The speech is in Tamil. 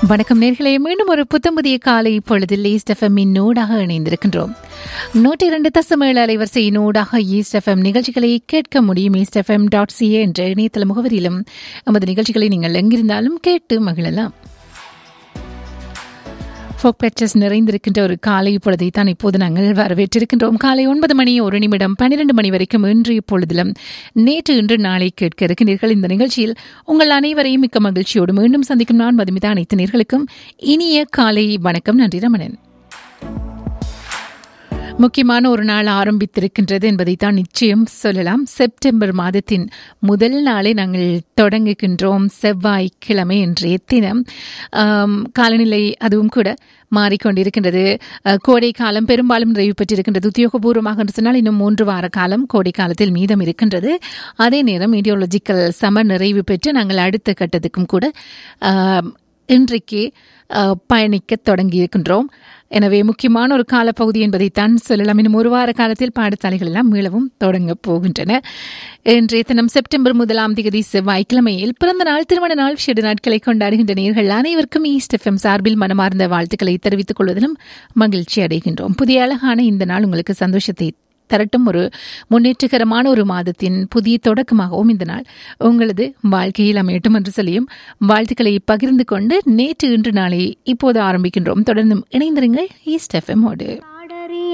வணக்கம் நேர்களே, மீண்டும் ஒரு புத்தம்புதிய காலை பொழுதில் ஈஸ்ட் எஃப்எம்மின் நூடாக இணைந்திருக்கின்றோம். 102.7 அலைவரிசையின் நூடாக ஈஸ்ட் எஃப்எம் நிகழ்ச்சிகளை கேட்க முடியும். eastfm.ca என்ற இணையதள முகவரியிலும் நமது நிகழ்ச்சிகளை நீங்கள் எங்கிருந்தாலும் கேட்டு மகிழலாம். ஃபோக் பேச்சஸ் நிறைந்திருக்கின்ற ஒரு காலை பொழுதைத்தான் இப்போது நாங்கள் வரவேற்றிருக்கின்றோம். காலை 9 மணி 1 நிமிடம் 12 மணி வரைக்கும் இன்றைய பொழுதிலும் நேற்று இன்று நாளை கேட்க இருக்கின்றீர்கள். இந்த நிகழ்ச்சியில் உங்கள் அனைவரையும் மிக்க மகிழ்ச்சியோடு மீண்டும் சந்திக்கும் நான் மதுமிதா. அனைத்து நேர்களுக்கும் இனிய காலை வணக்கம். நன்றி ரமணன். முக்கியமான ஒரு நாள் ஆரம்பித்திருக்கின்றது என்பதைத்தான் நிச்சயம் சொல்லலாம். செப்டம்பர் மாதத்தின் முதல் நாளை நாங்கள் தொடங்குகின்றோம். செவ்வாய்க்கிழமை இன்றைய தினம். காலநிலை அதுவும் கூட மாறிக்கொண்டிருக்கின்றது. கோடை காலம் பெரும்பாலும் நிறைவு பெற்றிருக்கின்றது. உத்தியோகபூர்வமாக என்று சொன்னால் இன்னும் 3 வார காலம் கோடை காலத்தில் மீதம் இருக்கின்றது. அதே நேரம் மீடியோலஜிக்கல் சம்மர் நிறைவு பெற்று நாங்கள் அடுத்த கட்டத்துக்கும் கூட இன்றைக்கு பயணிக்க தொடங்கியிருக்கின்றோம். எனவே முக்கியமான ஒரு காலப்பகுதி என்பதைத்தான் சொல்லலாம். இன்னும் 1 வார காலத்தில் பாடசாலைகள் எல்லாம் மீளவும் தொடங்க போகின்றன. இன்றைய தினம் செப்டம்பர் 1ஆம் தேதி செவ்வாய்க்கிழமையில் பிறந்த நாள், திருமண நாள், விசேட நாட்களை கொண்டாடுகின்ற நேயர்கள் அனைவருக்கும் ஈஸ்ட் எஃப்எம் சார்பில் மனமார்ந்த வாழ்த்துக்களை தெரிவித்துக் கொள்வதிலும் மகிழ்ச்சி அடைகின்றோம். புதிய அழகான இந்த நாள் உங்களுக்கு சந்தோஷத்தை தரட்டும். ஒரு முன்னேற்றகரமான ஒரு மாதத்தின் புதிய தொடக்கமாகவும் இந்த நாள் உங்களது வாழ்க்கையில் அமையட்டும் என்று சொல்லியும் வாழ்த்துக்களை பகிர்ந்து கொண்டு நேற்று இன்று நாளை இப்போது ஆரம்பிக்கின்றோம். தொடர்ந்து இணைந்திருங்கள் ஈஸ்ட் எஃப்எம்மோடு.